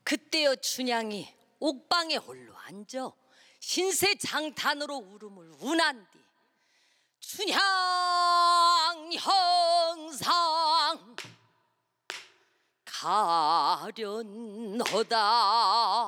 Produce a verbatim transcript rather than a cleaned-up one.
그때여 춘향이 옥방에 홀로 앉아 신세 장탄으로 울음을 운한 뒤 춘향 형상 가련하다